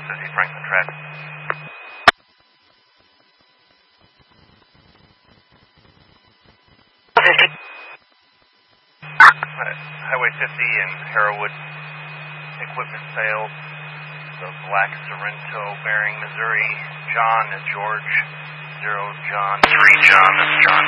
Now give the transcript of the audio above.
50 Franklin track. Highway 50 in Harrowwood, equipment sales, the Black Sorrento bearing Missouri, John, George, 0 John, 3 John, that's John.